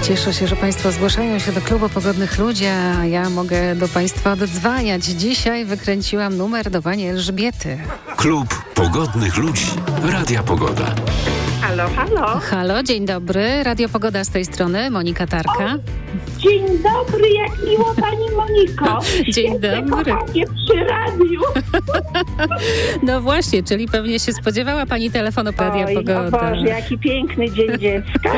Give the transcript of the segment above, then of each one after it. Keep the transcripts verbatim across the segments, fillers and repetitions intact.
Cieszę się, że Państwo zgłaszają się do Klubu Pogodnych Ludzi, a ja mogę do Państwa oddzwaniać. Dzisiaj wykręciłam numer do Pani Elżbiety. Klub Pogodnych Ludzi. Radia Pogoda. Halo, halo. Halo, dzień dobry. Radio Pogoda z tej strony, Monika Tarka. Dzień dobry, jak miło Pani Moniko. Dzień Jestem dobry. kochanie przy radiu. No właśnie, czyli pewnie się spodziewała Pani telefonu Radia Oj, Pogoda. o Boże, jaki piękny dzień dziecka.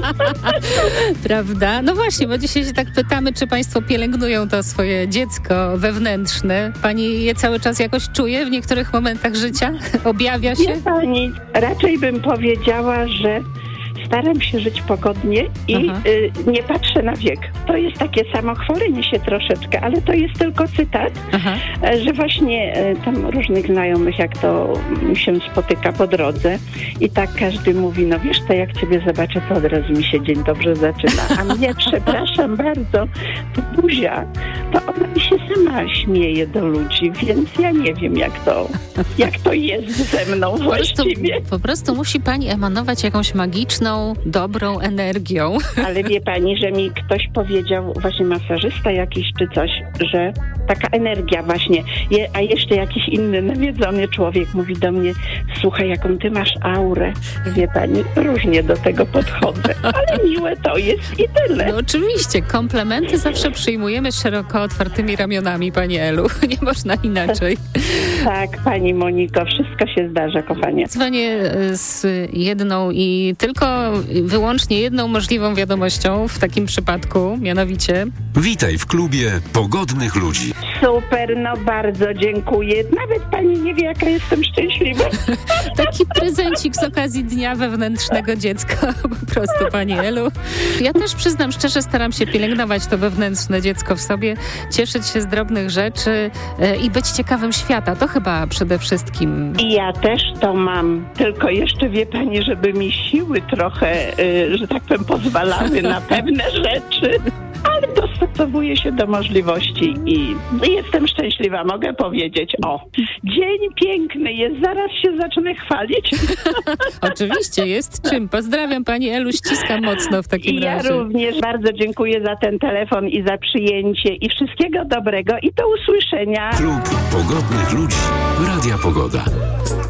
Prawda? No właśnie, bo dzisiaj się tak pytamy, czy Państwo pielęgnują to swoje dziecko wewnętrzne. Pani je cały czas jakoś czuje w niektórych momentach życia? Objawia się? Nie Pani, raczej bym powiedziała, że staram się żyć pogodnie i y, nie patrzę na wiek. To jest takie samochwalenie się troszeczkę, ale to jest tylko cytat, Aha. że właśnie y, tam różnych znajomych, jak to się spotyka po drodze i tak każdy mówi, no wiesz, to jak ciebie zobaczę, to od razu mi się dzień dobrze zaczyna. A mnie, przepraszam bardzo, to buzia, to ona mi się sama śmieje do ludzi, więc ja nie wiem, jak to, jak to jest ze mną Po prostu, właściwie. po prostu musi Pani emanować jakąś magiczną, dobrą energią. Ale wie Pani, że mi ktoś powiedział, właśnie masażysta jakiś czy coś, że taka energia właśnie, je, a jeszcze jakiś inny nawiedzony człowiek mówi do mnie, słuchaj, jaką ty masz aurę. Wie Pani, różnie do tego podchodzę, ale miłe to jest i tyle. No oczywiście, komplementy zawsze przyjmujemy z szeroko otwartymi ramionami, Pani Elu. Nie można inaczej. Tak, Pani Moniko, wszystko się zdarza, kochanie. Dzwonię z jedną i tylko wyłącznie jedną możliwą wiadomością w takim przypadku, mianowicie... Witaj w klubie Pogodnych Ludzi. Super, no bardzo dziękuję. Nawet Pani nie wie, jaka jestem szczęśliwa. Taki prezencik z okazji Dnia Wewnętrznego Dziecka, po prostu, Pani Elu. Ja też przyznam szczerze, staram się pielęgnować to wewnętrzne dziecko w sobie, cieszyć się z drobnych rzeczy e, i być ciekawym świata. To chyba przede wszystkim. I ja też to mam, tylko jeszcze wie Pani, żeby mi siły trochę, y, że tak powiem, pozwalały na pewne rzeczy, ale dostosowuję się do możliwości i jestem szczęśliwa, mogę powiedzieć. O, dzień piękny jest, zaraz się zacznę chwalić. Oczywiście, jest czym. Pozdrawiam Pani Elu, ściskam mocno w takim I ja razie. również bardzo dziękuję za ten telefon i za przyjęcie i wszystkiego dobrego i do usłyszenia. Klub Pogodnych Ludzi. Radia Pogoda.